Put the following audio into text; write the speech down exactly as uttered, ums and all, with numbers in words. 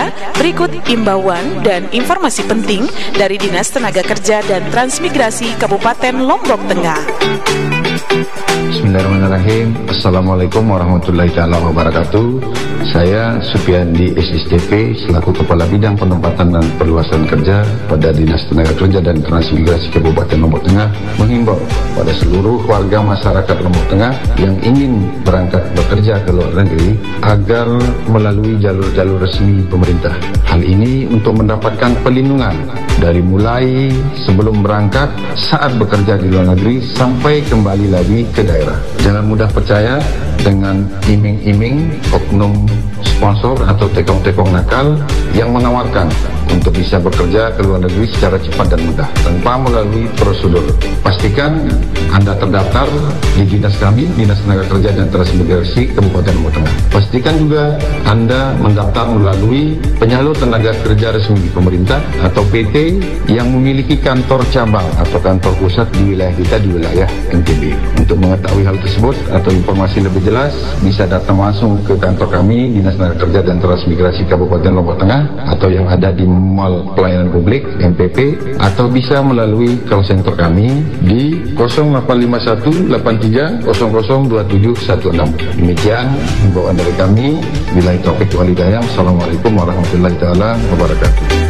Berikut imbauan dan informasi penting dari Dinas Tenaga Kerja dan Transmigrasi Kabupaten Lombok Tengah. Bismillahirrahmanirrahim. Assalamualaikum warahmatullahi taala wabarakatuh. Saya Supiandi S S D P selaku Kepala Bidang Penempatan dan Perluasan Kerja pada Dinas Tenaga Kerja dan Transmigrasi Kabupaten Lombok Tengah menghimbau pada seluruh warga masyarakat Lombok Tengah yang ingin berangkat bekerja ke luar negeri agar melalui jalur-jalur resmi pemerintah. Hal ini untuk mendapatkan perlindungan dari mulai sebelum berangkat, saat bekerja di luar negeri, sampai kembali lagi ke daerah. Jangan mudah percaya dengan iming-iming oknum sponsor atau tekong-tekong nakal yang menawarkan untuk bisa bekerja ke luar negeri secara cepat dan mudah tanpa melalui prosedur. Pastikan Anda terdaftar di dinas kami, Dinas Tenaga Kerja dan Transmigrasi Kabupaten Lombok Tengah. Pastikan juga Anda mendaftar melalui penyalur tenaga kerja resmi pemerintah atau P T yang memiliki kantor cabang atau kantor pusat di wilayah kita, di wilayah N T B. Untuk mengetahui hal tersebut atau informasi lebih jelas, bisa datang langsung ke kantor kami, Dinas Tenaga Kerja dan Transmigrasi Kabupaten Lombok Tengah, atau yang ada di Mall Pelayanan Publik M P P, atau bisa melalui call center kami di nol delapan lima satu delapan tiga nol nol dua tujuh satu enam. Demikian himbauan dari kami. Billahi taufiq wal hidayah. Assalamualaikum warahmatullahi taala wabarakatuh.